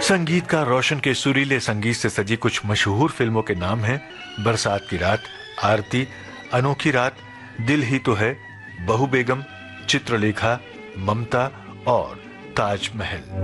संगीतकार रोशन के सुरीले संगीत से सजी कुछ मशहूर फिल्मों के नाम हैं: बरसात की रात, आरती, अनोखी रात, दिल ही तो है, बहू बेगम, चित्रलेखा, ममता और ताजमहल।